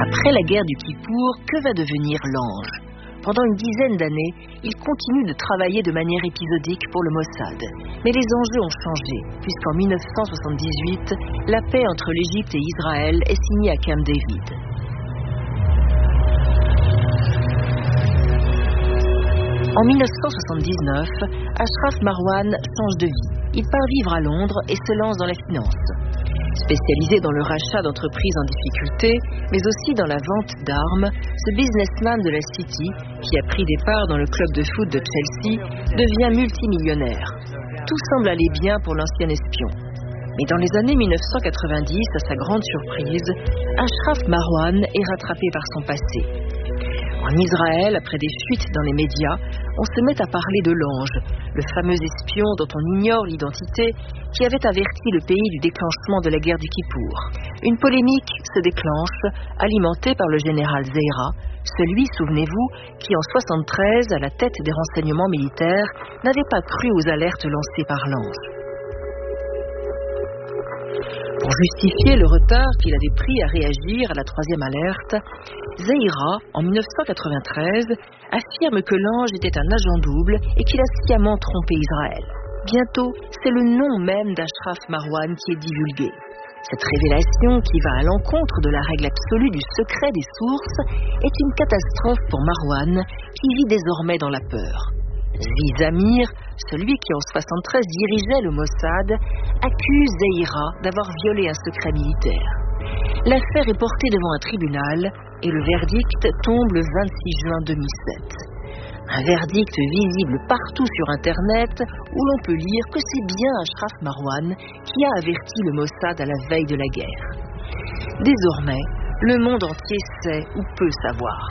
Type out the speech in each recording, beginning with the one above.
Après la guerre du Kippour, que va devenir l'ange ? Pendant une dizaine d'années, il continue de travailler de manière épisodique pour le Mossad. Mais les enjeux ont changé, puisqu'en 1978, la paix entre l'Égypte et Israël est signée à Camp David. En 1979, Ashraf Marwan change de vie. Il part vivre à Londres et se lance dans la finance. Spécialisé dans le rachat d'entreprises en difficulté, mais aussi dans la vente d'armes, ce businessman de la City, qui a pris des parts dans le club de foot de Chelsea, devient multimillionnaire. Tout semble aller bien pour l'ancien espion. Mais dans les années 1990, à sa grande surprise, Ashraf Marwan est rattrapé par son passé. En Israël, après des fuites dans les médias, on se met à parler de l'ange, le fameux espion dont on ignore l'identité, qui avait averti le pays du déclenchement de la guerre du Kippour. Une polémique se déclenche, alimentée par le général Zeira, celui, souvenez-vous, qui en 1973, à la tête des renseignements militaires, n'avait pas cru aux alertes lancées par l'ange. Pour justifier le retard qu'il avait pris à réagir à la troisième alerte, Zeira, en 1993, affirme que l'ange était un agent double et qu'il a sciemment trompé Israël. Bientôt, c'est le nom même d'Ashraf Marwan qui est divulgué. Cette révélation, qui va à l'encontre de la règle absolue du secret des sources, est une catastrophe pour Marwan, qui vit désormais dans la peur. Zvi Zamir, celui qui en 1973 dirigeait le Mossad, accuse Zeira d'avoir violé un secret militaire. L'affaire est portée devant un tribunal et le verdict tombe le 26 juin 2007. Un verdict visible partout sur Internet où l'on peut lire que c'est bien Ashraf Marwan qui a averti le Mossad à la veille de la guerre. Désormais, le monde entier sait ou peut savoir.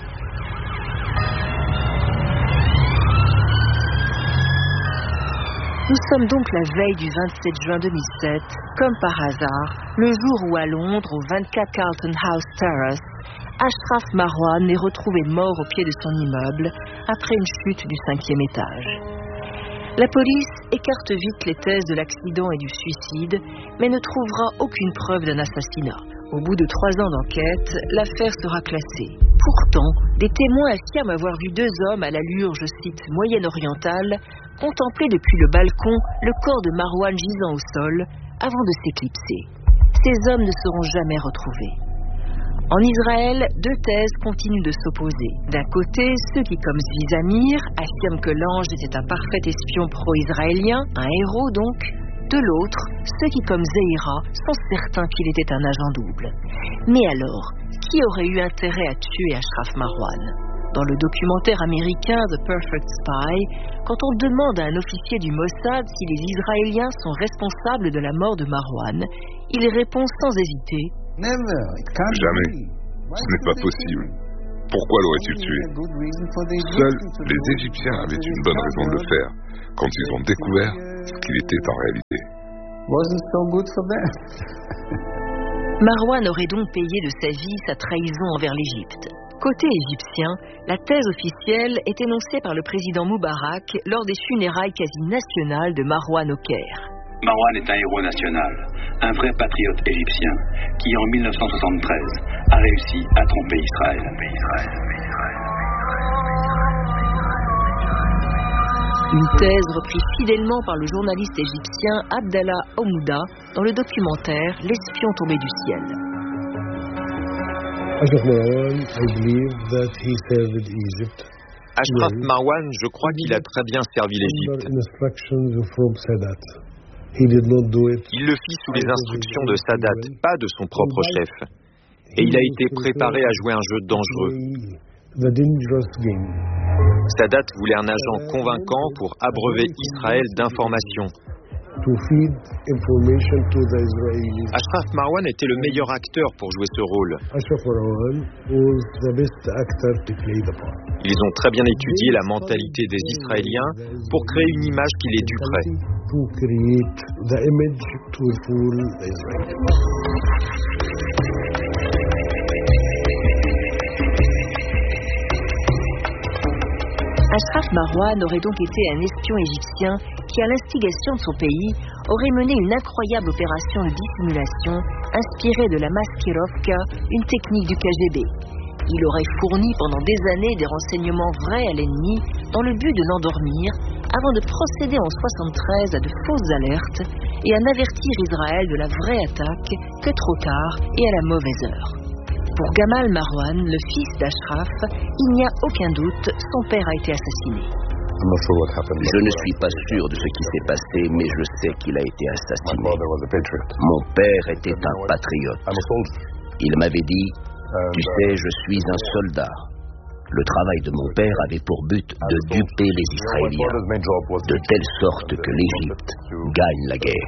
Nous sommes donc la veille du 27 juin 2007, comme par hasard, le jour où à Londres, au 24 Carlton House Terrace, Ashraf Marwan est retrouvé mort au pied de son immeuble après une chute du 5e étage. La police écarte vite les thèses de l'accident et du suicide, mais ne trouvera aucune preuve d'un assassinat. Au bout de 3 ans d'enquête, l'affaire sera classée. Pourtant, des témoins affirment avoir vu 2 hommes à l'allure, je cite, moyenne-orientale, contempler depuis le balcon le corps de Marwan gisant au sol avant de s'éclipser. Ces hommes ne seront jamais retrouvés. En Israël, 2 thèses continuent de s'opposer. D'un côté, ceux qui, comme Zvi Zamir, affirment que l'ange était un parfait espion pro-israélien, un héros donc. De l'autre, ceux qui, comme Zeira, sont certains qu'il était un agent double. Mais alors, qui aurait eu intérêt à tuer Ashraf Marwan ? Dans le documentaire américain The Perfect Spy, quand on demande à un officier du Mossad si les Israéliens sont responsables de la mort de Marwan, il répond sans hésiter « Jamais. Ce n'est pas possible. Pourquoi l'aurais-tu tué ? Seuls les Égyptiens avaient une bonne raison de le faire, quand ils ont découvert ce qu'il était en réalité. » Marwan aurait donc payé de sa vie sa trahison envers l'Égypte. Côté égyptien, la thèse officielle est énoncée par le président Moubarak lors des funérailles quasi nationales de Marwan au Caire. Marwan est un héros national, un vrai patriote égyptien, qui en 1973 a réussi à tromper Israël. Une thèse reprise fidèlement par le journaliste égyptien Abdallah Omouda dans le documentaire L'espion tombé du ciel. Ashraf Marwan, je crois qu'il a très bien servi l'Égypte. Il le fit sous les instructions de Sadat, pas de son propre chef. Et il a été préparé à jouer un jeu dangereux. Sadat voulait un agent convaincant pour abreuver Israël d'informations. Ashraf Marwan était le meilleur acteur pour jouer ce rôle. Ils ont très bien étudié la mentalité des Israéliens pour créer une image qui les duperait. Ashraf Marwan aurait donc été un espion égyptien qui, à l'instigation de son pays, aurait mené une incroyable opération de dissimulation inspiré de la maskirovka, une technique du KGB. Il aurait fourni pendant des années des renseignements vrais à l'ennemi dans le but de l'endormir avant de procéder en 1973 à de fausses alertes et à n'avertir Israël de la vraie attaque que trop tard et à la mauvaise heure. Pour Gamal Marwan, le fils d'Ashraf, il n'y a aucun doute, son père a été assassiné. Je ne suis pas sûr de ce qui s'est passé, mais je sais qu'il a été assassiné. Mon père était un patriote. Il m'avait dit: tu sais, je suis un soldat. Le travail de mon père avait pour but de duper les Israéliens, de telle sorte que l'Égypte gagne la guerre.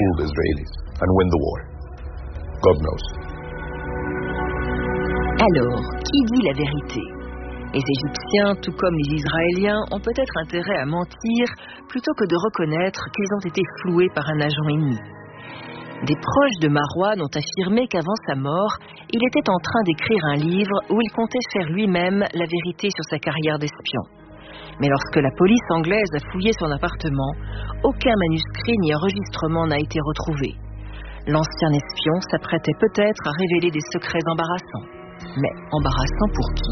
Alors, qui dit la vérité? Les Égyptiens, tout comme les Israéliens, ont peut-être intérêt à mentir plutôt que de reconnaître qu'ils ont été floués par un agent ennemi. Des proches de Marwan ont affirmé qu'avant sa mort, il était en train d'écrire un livre où il comptait faire lui-même la vérité sur sa carrière d'espion. Mais lorsque la police anglaise a fouillé son appartement, aucun manuscrit ni enregistrement n'a été retrouvé. L'ancien espion s'apprêtait peut-être à révéler des secrets embarrassants. Mais embarrassants pour qui ?